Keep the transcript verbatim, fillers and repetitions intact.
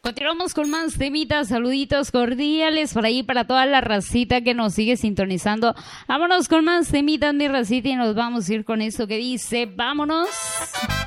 Continuamos con más temitas, saluditos cordiales por ahí para toda la racita que nos sigue sintonizando. Vámonos con más temitas, mi racita, y nos vamos a ir con esto que dice, vámonos.